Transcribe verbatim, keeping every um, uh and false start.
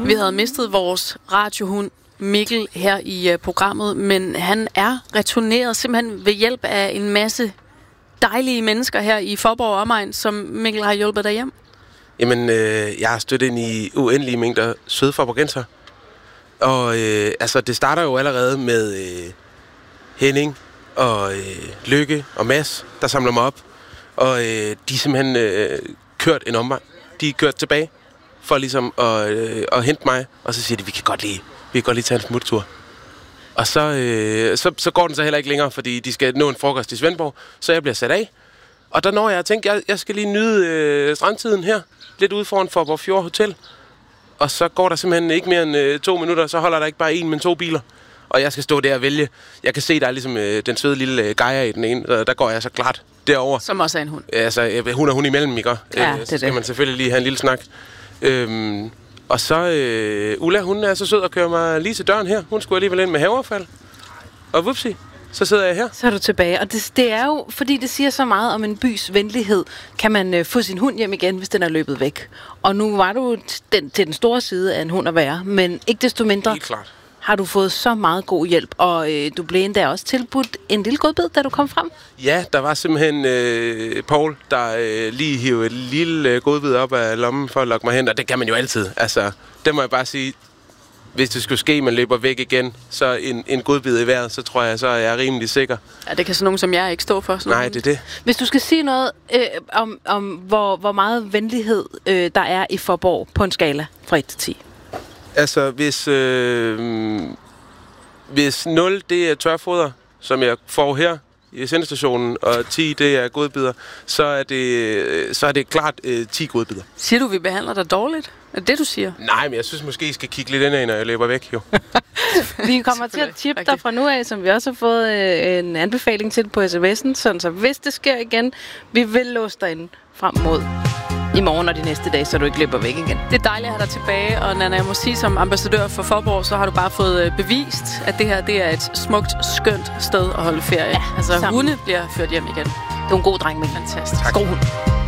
Vi havde mistet vores radiohund Mikkel her i uh, programmet, men han er returneret simpelthen ved hjælp af en masse dejlige mennesker her i Faaborg og omegn, som Mikkel har hjulpet dig hjem. Jamen, øh, jeg har støttet ind i uendelige mængder søde faaborgenser. Og øh, altså, det starter jo allerede med øh, Henning og øh, Lykke og Mads, der samler mig op. Og øh, de er simpelthen øh, kørt en omvej. De er kørt tilbage for ligesom at, øh, at hente mig. Og så siger de, vi kan godt lige, vi kan godt lige tage en smuttur. Og så, øh, så, så går den så heller ikke længere, fordi de skal nå en frokost i Svendborg. Så jeg bliver sat af. Og der når jeg at tænke, jeg, jeg skal lige nyde øh, strandtiden her. Lidt ude foran Faaborg Fjord Hotel. Og så går der simpelthen ikke mere end øh, to minutter, så holder der ikke bare en, men to biler. Og jeg skal stå der og vælge. Jeg kan se, der er ligesom øh, den søde lille øh, gejer i den ene. Og der går jeg så klart derover. Som også er en hund. Altså, øh, hun er hun imellem, ikke? Ja, øh, det så skal det. man selvfølgelig lige have en lille snak. Øhm, og så, øh, Ulla, hun er så sød at køre mig lige til døren her. Hun skulle alligevel ind med haveaffald. Og vupsi, så sidder jeg her. Så er du tilbage. Og det, det er jo, fordi det siger så meget om en bys venlighed, kan man øh, få sin hund hjem igen, hvis den er løbet væk. Og nu var du den, til den store side af en hund at være, men ikke desto mindre Helt klart. har du fået så meget god hjælp. Og øh, du blev endda også tilbudt en lille godbid, da du kom frem. Ja, der var simpelthen øh, Paul, der øh, lige hivede et lille øh, godbid op af lommen for at lokke mig hen. Og det kan man jo altid. Altså, det må jeg bare sige. Hvis det skulle ske, man løber væk igen, så en, en godbid i vejret, så tror jeg, så er jeg rimelig sikker. Ja, det kan sådan nogen som jeg ikke stå for. Sådan Nej, nogen. det er det. Hvis du skal sige noget øh, om, om hvor, hvor meget venlighed øh, der er i Faaborg på en skala fra et til ti. Altså, hvis, øh, hvis nul det er tørfoder, som jeg får her i sendestationen, og ti det er godbidder, så er det, så er det klart øh, ti godbidder. Siger du, vi behandler dig dårligt? Er det det, du siger? Nej, men jeg synes måske, I skal kigge lidt indad, når jeg løber væk, jo. Vi kommer til at tippe dig fra nu af, som vi også har fået øh, en anbefaling til på sms'en, sådan så hvis det sker igen, vi vil låse dig ind frem mod i morgen og de næste dage, så du ikke løber væk igen. Det er dejligt at have dig tilbage, og Nanna, jeg må sige, som ambassadør for Faaborg, så har du bare fået bevist, at det her det er et smukt, skønt sted at holde ferie. Ja, altså, sammen. hunde bliver ført hjem igen. Du er en god dreng, Mikkel. Fantastisk. God hund.